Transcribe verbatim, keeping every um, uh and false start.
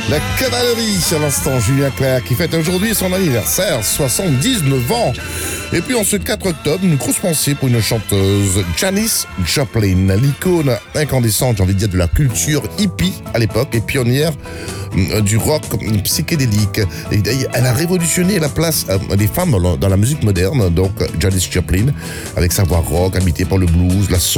La cavalerie sur l'instant, Julien Clerc qui fête aujourd'hui son anniversaire, soixante-dix-neuf ans. Et puis en ce quatre octobre, une grosse pensée pour une chanteuse, Janis Joplin, l'icône incandescente, j'ai envie de dire, de la culture hippie à l'époque et pionnière du rock psychédélique. Et elle a révolutionné la place des femmes dans la musique moderne, donc Janis Joplin, avec sa voix rock habitée par le blues, la soul,